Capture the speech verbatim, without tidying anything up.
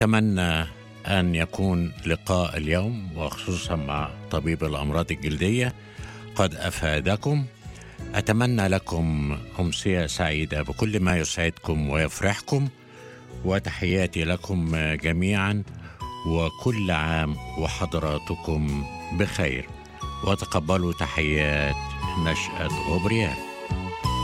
أتمنى أن يكون لقاء اليوم وخصوصا مع طبيب الأمراض الجلدية قد أفادكم. أتمنى لكم أمسية سعيدة بكل ما يسعدكم ويفرحكم، وتحياتي لكم جميعا، وكل عام وحضراتكم بخير، وتقبلوا تحيات نشأة غبريال.